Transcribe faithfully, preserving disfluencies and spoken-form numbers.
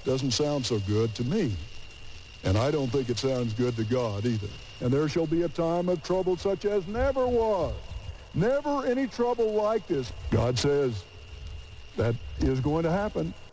doesn't sound so good to me. And I don't think it sounds good to God either. And there shall be a time of trouble such as never was. Never any trouble like this. God says that is going to happen.